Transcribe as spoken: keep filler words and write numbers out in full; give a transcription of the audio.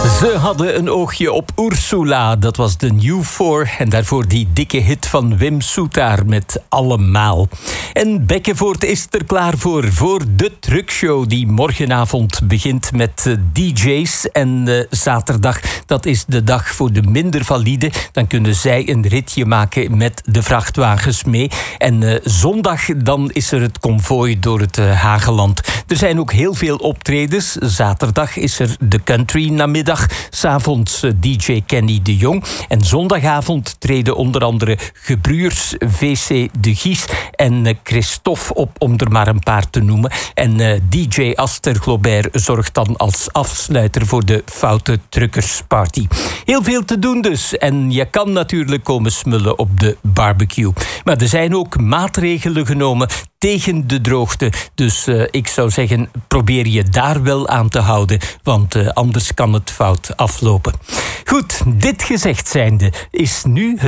Ze hadden een oogje op Ursula, dat was de New Four. En daarvoor die dikke hit van Wim Soetaar met Allemaal. En Bekkenvoort is er klaar voor, voor de truckshow die morgenavond begint met D J's. En uh, zaterdag, dat is de dag voor de minder valide. Dan kunnen zij een ritje maken met de vrachtwagens mee. En uh, zondag, dan is er het konvooi door het uh, Hageland. Er zijn ook heel veel optredens. Zaterdag is er de country namiddag. 's Avonds D J Kenny de Jong. En zondagavond treden onder andere Gebruurs, V C de Gies en Christophe op, om er maar een paar te noemen. En uh, D J Aster Globert zorgt dan als afsluiter voor de Foute Truckersparty. Heel veel te doen dus. En je kan natuurlijk komen smullen op de barbecue. Maar er zijn ook maatregelen genomen tegen de droogte. Dus uh, ik zou zeggen, probeer je daar wel aan te houden. Want uh, anders kan het fout aflopen. Goed, dit gezegd zijnde is nu het